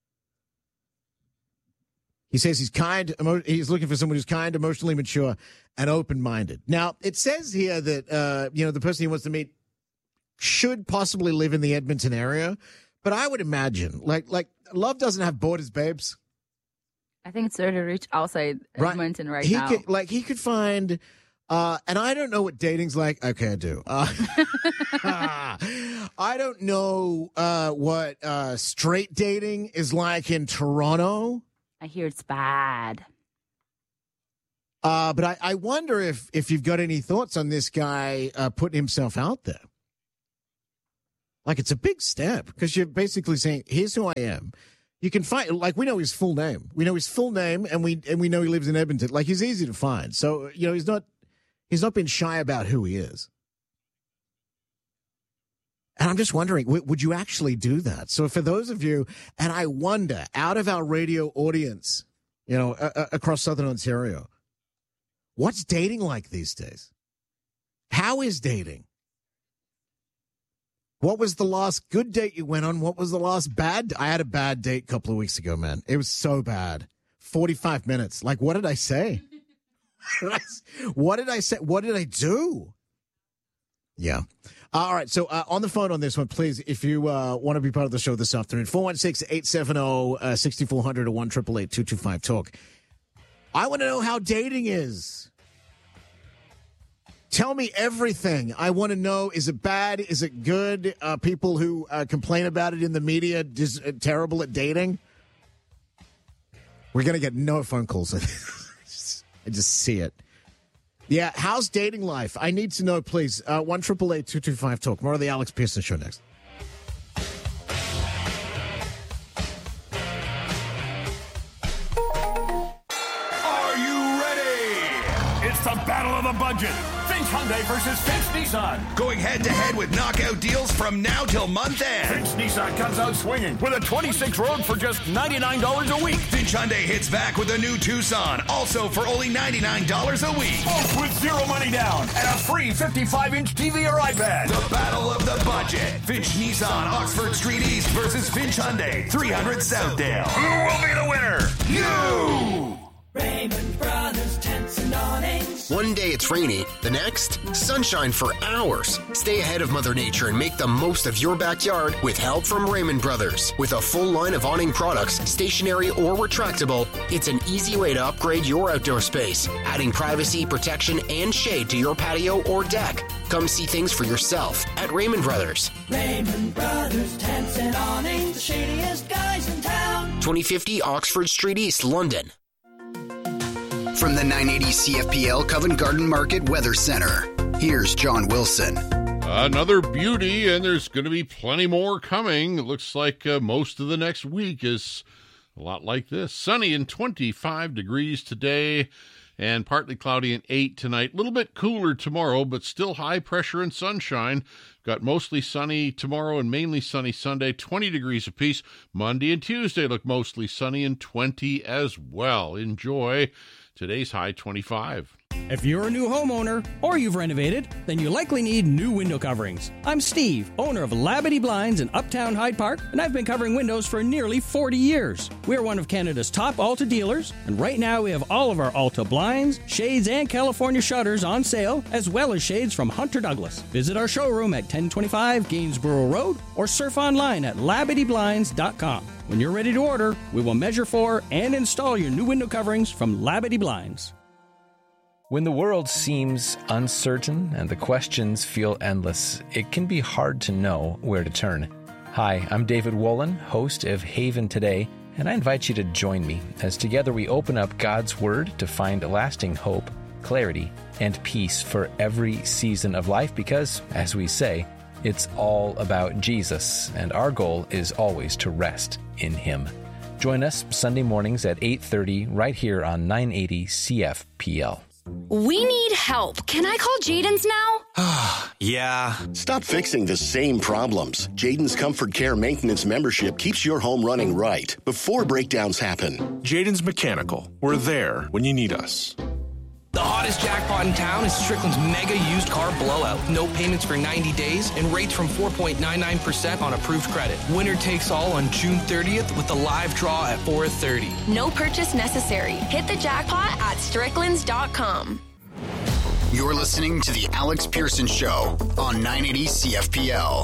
He says he's kind, emo- he's looking for someone who's kind, emotionally mature, and open-minded. Now, it says here that, uh, you know, the person he wants to meet should possibly live in the Edmonton area, but I would imagine, like, like love doesn't have borders, babes. I think it's very rich outside Edmonton right, right he now. Could, like, he could find, uh, and I don't know what dating's like. Okay, I do. Uh, I don't know uh, what uh, straight dating is like in Toronto. I hear it's bad. Uh, but I, I wonder if, if you've got any thoughts on this guy uh, putting himself out there. Like, it's a big step because you're basically saying, here's who I am. You can find, like, we know his full name. We know his full name, and we and we know he lives in Edmonton. Like, he's easy to find. So, you know, he's not he's not been shy about who he is. And I'm just wondering, w- would you actually do that? So for those of you, and I wonder, out of our radio audience, you know, a- a- across Southern Ontario, what's dating like these days? How is dating? What was the last good date you went on? What was the last bad? I had a bad date a couple of weeks ago, man. It was so bad. forty-five minutes. Like, what did I say? What did I say? What did I do? Yeah. All right. So uh, on the phone on this one, please, if you uh, want to be part of the show this afternoon, four one six, eight seven zero, six four zero zero or one eight eight eight, two two five, talk. I want to know how dating is. Tell me everything. I want to know, is it bad? Is it good? Uh, people who uh, complain about it in the media, just uh, terrible at dating? We're going to get no phone calls. I just see it. Yeah, how's dating life? I need to know, please. Uh, one eight eight eight, two two five, talk. More of the Alex Pearson Show next. Are you ready? It's the battle of the budget. Finch Hyundai versus Finch Nissan. Going head-to-head with knockout deals from now till month end. Finch Nissan comes out swinging with a twenty-six Rogue for just ninety-nine dollars a week. Finch Hyundai hits back with a new Tucson, also for only ninety-nine dollars a week. Both with zero money down and a free fifty-five inch T V or iPad. The battle of the budget. Finch Nissan, Oxford Street East versus Finch Hyundai, three hundred Southdale. Who will be the winner? You! Raymond Brothers Tents and Awnings. One day it's rainy, the next, sunshine for hours. Stay ahead of Mother Nature and make the most of your backyard with help from Raymond Brothers. With a full line of awning products, stationary or retractable, it's an easy way to upgrade your outdoor space, adding privacy, protection, and shade to your patio or deck. Come see things for yourself at Raymond Brothers. Raymond Brothers Tents and Awnings, the shadiest guys in town. twenty fifty Oxford Street East, London. From the nine eighty C F P L Covent Garden Market Weather Center, here's John Wilson. Another beauty, and there's going to be plenty more coming. It looks like uh, most of the next week is a lot like this. Sunny and twenty-five degrees today, and partly cloudy and eight tonight. A little bit cooler tomorrow, but still high pressure and sunshine. Got mostly sunny tomorrow and mainly sunny Sunday, twenty degrees apiece. Monday and Tuesday look mostly sunny and twenty as well. Enjoy. Today's high, twenty-five. If you're a new homeowner or you've renovated, then you likely need new window coverings. I'm Steve, owner of Labadee Blinds in Uptown Hyde Park, and I've been covering windows for nearly forty years. We're one of Canada's top Alta dealers, and right now we have all of our Alta blinds, shades, and California shutters on sale, as well as shades from Hunter Douglas. Visit our showroom at ten twenty-five Gainsborough Road or surf online at labadee blinds dot com. When you're ready to order, we will measure for and install your new window coverings from Labadee Blinds. When the world seems uncertain and the questions feel endless, it can be hard to know where to turn. Hi, I'm David Wolin, host of Haven Today, and I invite you to join me as together we open up God's Word to find lasting hope, clarity, and peace for every season of life because, as we say, it's all about Jesus, and our goal is always to rest in Him. Join us Sunday mornings at eight thirty right here on nine eighty C F P L. We need help. Can I call Jaden's now? Yeah. Stop fixing the same problems. Jaden's Comfort Care Maintenance membership keeps your home running right before breakdowns happen. Jaden's Mechanical. We're there when you need us. The hottest jackpot in town is Strickland's mega used car blowout. No payments for ninety days and rates from four point nine nine percent on approved credit. Winner takes all on June thirtieth with the live draw at four thirty. No purchase necessary. Hit the jackpot at stricklands dot com. You're listening to The Alex Pearson Show on nine eighty C F P L.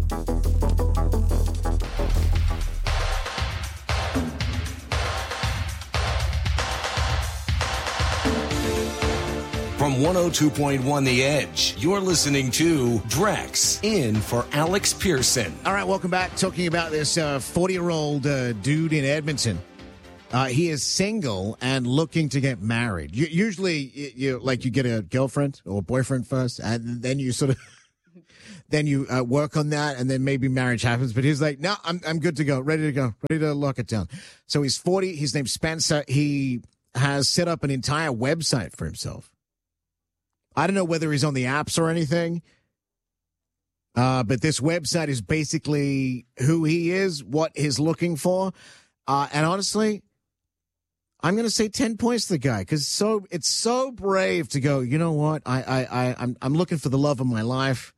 From one oh two point one The Edge, you're listening to Drex in for Alex Pearson. All right, welcome back. Talking about this uh, forty-year-old uh, dude in Edmonton. Uh, he is single and looking to get married. You, usually, you, you like you get a girlfriend or boyfriend first, and then you sort of then you uh, work on that, and then maybe marriage happens. But he's like, no, I'm I'm good to go, ready to go, ready to lock it down. So he's forty. His name's Spencer. He has set up an entire website for himself. I don't know whether he's on the apps or anything, uh, but this website is basically who he is, what he's looking for, uh, and honestly, I'm going to say ten points to the guy because so it's so brave to go, you know what? I, I, I, I'm, I'm looking for the love of my life.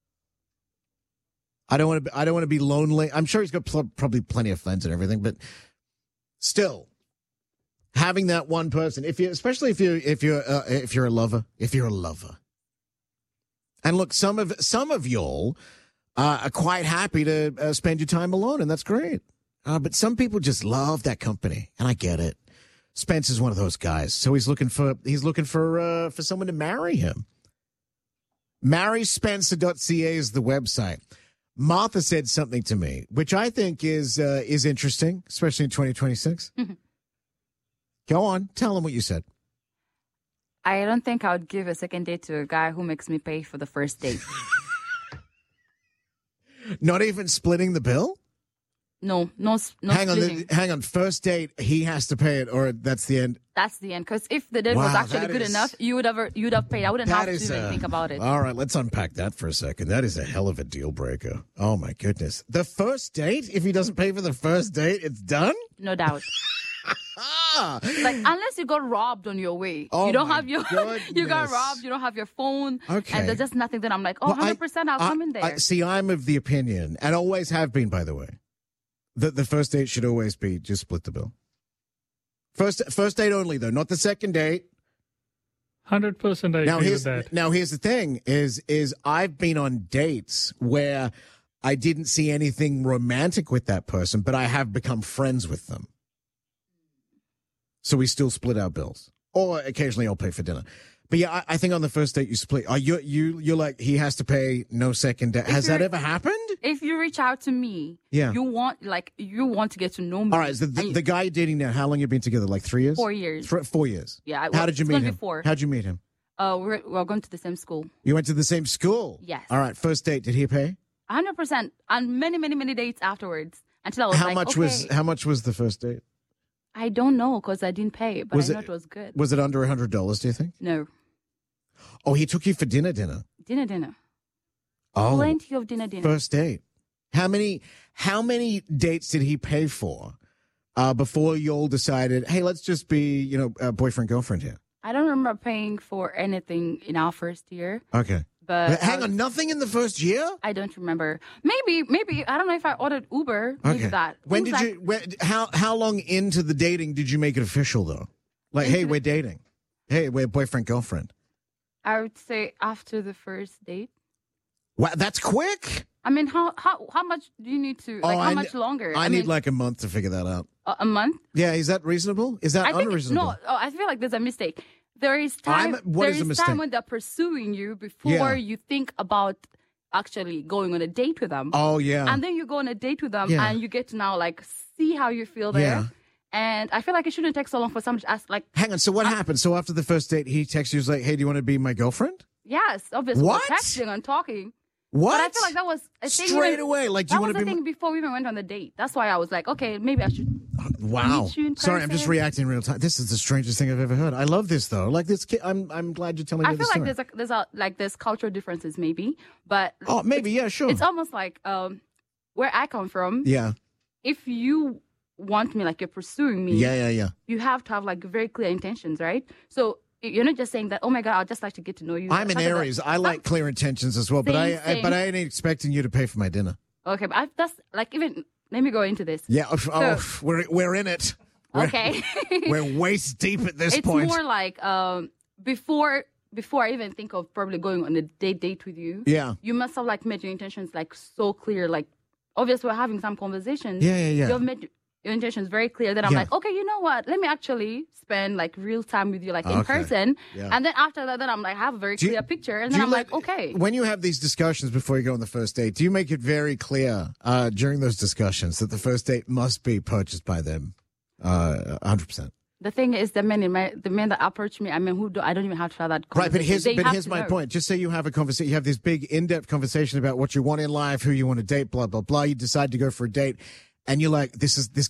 I don't want to, I don't want to be lonely. I'm sure he's got pl- probably plenty of friends and everything, but still having that one person, if you, especially if you, if you're, uh, if you're a lover, if you're a lover. And look, some of, some of y'all uh, are quite happy to uh, spend your time alone, and that's great. Uh, but some people just love that company, and I get it. Spencer's one of those guys, so he's looking for he's looking for uh, for someone to marry him. marry spencer dot c a is the website. Martha said something to me, which I think is uh, is interesting, especially in twenty twenty-six. Mm-hmm. Go on, tell him what you said. I don't think I would give a second date to a guy who makes me pay for the first date. Not even splitting the bill? No, no, no. Hang on, the, hang on. First date, he has to pay it, or that's the end. That's the end. Because if the date wow, was actually good is, enough, you would have you would have paid. I wouldn't have to even a, think about it. All right, let's unpack that for a second. That is a hell of a deal breaker. Oh my goodness, the first date. If he doesn't pay for the first date, it's done. No doubt. Like unless you got robbed on your way, oh you don't have your goodness. You got robbed. You don't have your phone. Okay, and there's just nothing. Then I'm like, oh, well, one hundred percent. I'll I, come in there. I, see, I'm of the opinion, and always have been, by the way. The the first date should always be just split the bill. First first date only, though, not the second date. Hundred percent, I now agree here's, with that. Now here's the thing: is is I've been on dates where I didn't see anything romantic with that person, but I have become friends with them. So we still split our bills, or occasionally I'll pay for dinner. But yeah, I, I think on the first date you split. Are you you you're like he has to pay no second date? Has that ever happened? If you reach out to me, yeah. you want like you want to get to know me. All right, so the, the guy you're dating now, how long you been together? Like three years? Four years. Th- four years. Yeah. How did you meet him? Four. How'd you meet him? Uh, we're we're going to the same school. You went to the same school? Yes. All right, first date, did he pay? Hundred percent, and many many many dates afterwards until I was how like, much okay. was how much was the first date? I don't know because I didn't pay, but was I know it, it was good. Was it under a hundred dollars? Do you think? No. Oh, he took you for dinner, dinner. Dinner, dinner. Oh, plenty of dinner, dinner. First date. How many? How many dates did he pay for uh, before you all decided, hey, let's just be, you know, uh, boyfriend girlfriend here? I don't remember paying for anything in our first year. Okay. But, but hang was, on, nothing in the first year? I don't remember. Maybe, maybe I don't know if I ordered Uber. Maybe okay. that. When Things did like, you? When, how how long into the dating did you make it official though? Like, hey, we're dating. Hey, we're boyfriend girlfriend. I would say after the first date. Wow, that's quick. I mean, how how how much do you need to? Like, oh, how I much longer? I, I need mean, like a month to figure that out. A, a month? Yeah, is that reasonable? Is that I think, unreasonable? No, oh, I feel like there's a mistake. There is time. I'm, what there is, is a mistake? time when they're pursuing you before yeah. you think about actually going on a date with them. Oh yeah. And then you go on a date with them, yeah. and you get to now like see how you feel there. Yeah. And I feel like it shouldn't take so long for someone to ask. Like, hang on. So what I, happened? So after the first date, he texts you, he's like, "Hey, do you want to be my girlfriend?" Yes, obviously. What? Texting and talking. What? But I feel like that was a thing straight even, away. Like, do you want to be That was the thing my... before we even went on the date. That's why I was like, okay, maybe I should Wow. meet you in Sorry, I'm just person. reacting in real time. This is the strangest thing I've ever heard. I love this though. Like this, ki- I'm I'm glad you're telling me I the feel story. like there's a, there's a, like there's cultural differences maybe, but Oh, maybe, it's- yeah, sure. It's almost like um where I come from. Yeah. If you want me, like you're pursuing me. Yeah, yeah, yeah. You have to have like very clear intentions, right? So you're not just saying that. Oh my God, I'd just like to get to know you. I'm an Something like Aries. that. I like clear intentions as well, but I, Same, I same. but I ain't expecting you to pay for my dinner. Okay, but I, that's like even. Let me go into this. Yeah. Oh, So- oh, we're we're in it. We're, Okay. we're waist deep at this it's point. more like um before before I even think of probably going on a date date with you. Yeah. You must have like made your intentions like so clear. Like obviously we're having some conversations. Yeah, yeah, yeah. You've made your intentions very clear. Then I'm Yeah. like, okay, you know what? Let me actually spend like real time with you, like in Okay. person. Yeah. And then after that, then I'm like, have a very Do you- clear picture. And do then you I'm let- like, okay. When you have these discussions before you go on the first date, do you make it very clear uh, during those discussions that the first date must be purchased by them, uh, one hundred percent? The thing is, the men in my the men that approach me, I mean, who do I don't even have to have that Right, conversation. but here's They but have here's to my know. point. Just say you have a conversation, you have this big in-depth conversation about what you want in life, who you want to date, blah blah blah. You decide to go for a date, and you're like, this is this